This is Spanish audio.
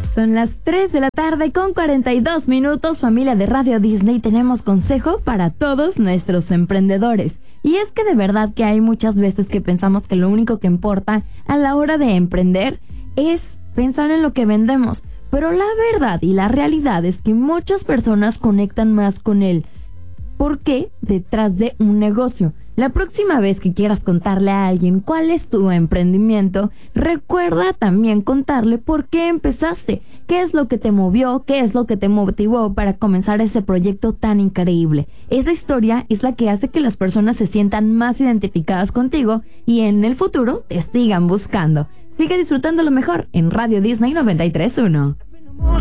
Son las 3 de la tarde con 42 minutos, familia de Radio Disney. Tenemos consejo para todos nuestros emprendedores. Y es que de verdad que hay muchas veces que pensamos que lo único que importa a la hora de emprender es pensar en lo que vendemos. Pero la verdad y la realidad es que muchas personas conectan más con él. ¿Por qué? Detrás de un negocio. La próxima vez que quieras contarle a alguien cuál es tu emprendimiento, recuerda también contarle por qué empezaste, qué es lo que te movió, qué es lo que te motivó para comenzar ese proyecto tan increíble. Esa historia es la que hace que las personas se sientan más identificadas contigo y en el futuro te sigan buscando. Sigue disfrutando lo mejor en Radio Disney 93.1.